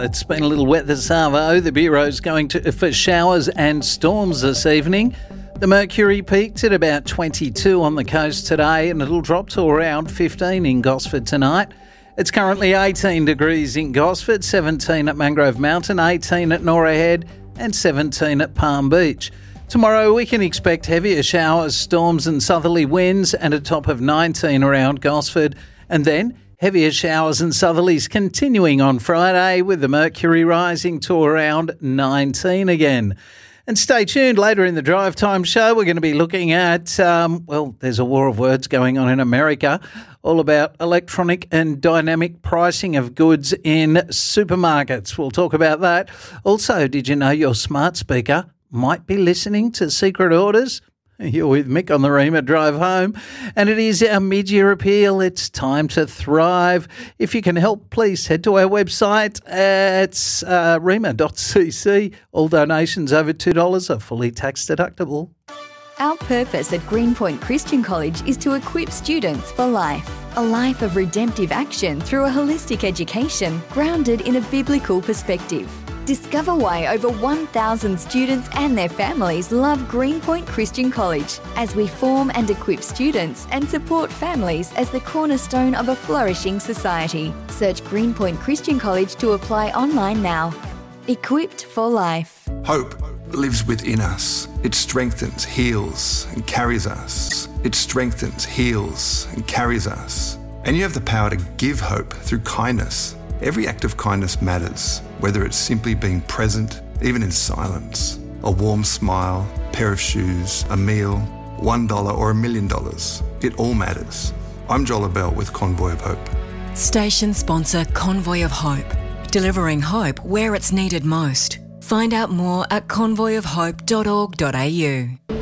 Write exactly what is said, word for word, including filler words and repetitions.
it's been a little wet this arvo. The Bureau's going to for showers and storms this evening. The mercury peaked at about twenty-two on the coast today, and it'll drop to around fifteen in Gosford tonight. It's currently eighteen degrees in Gosford, seventeen at Mangrove Mountain, eighteen at Norah Head and seventeen at Palm Beach. Tomorrow we can expect heavier showers, storms and southerly winds and a top of nineteen around Gosford. And then heavier showers and southerlies continuing on Friday with the mercury rising to around nineteen again. And stay tuned, later in the Drive Time show we're going to be looking at, um, well, there's a war of words going on in America, all about electronic and dynamic pricing of goods in supermarkets. We'll talk about that. Also, did you know your smart speaker might be listening to Secret Orders? You're with Mick on the Rima Drive Home, and it is our mid-year appeal. It's time to thrive. If you can help, please head to our website at uh, rima dot c c. All donations over two dollars are fully tax deductible. Our purpose at Greenpoint Christian College is to equip students for life. A life of redemptive action through a holistic education grounded in a biblical perspective. Discover why over one thousand students and their families love Greenpoint Christian College as we form and equip students and support families as the cornerstone of a flourishing society. Search Greenpoint Christian College to apply online now. Equipped for life. Hope lives within us. It strengthens, heals and carries us. It strengthens, heals and carries us. And you have the power to give hope through kindness. Every act of kindness matters, whether it's simply being present, even in silence, a warm smile, a pair of shoes, a meal, one dollar or a million dollars. It all matters. I'm Joel Abell with Convoy of Hope. Station sponsor Convoy of Hope, delivering hope where it's needed most. Find out more at convoy of hope dot org dot a u.